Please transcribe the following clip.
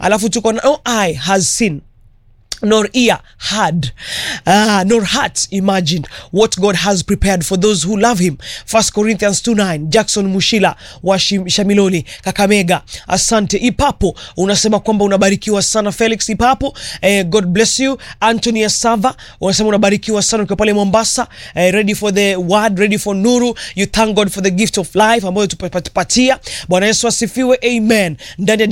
Alafu tuko na no eye has seen, nor ear heard, nor heart imagined what God has prepared for those who love him. 1 Corinthians 2:9. Jackson Mushila wa Shamiloli, Kakamega, asante. Ipapo unasema kwamba unabarikiwa sana. Felix Ipapo, God bless you. Anthony Asava unasema unabarikiwa sana ukiwa pale Mombasa, ready for the word, ready for nuru. You thank God for the gift of life ambayo tupatia. Bwana Yesu asifiwe, amen. Ndani ya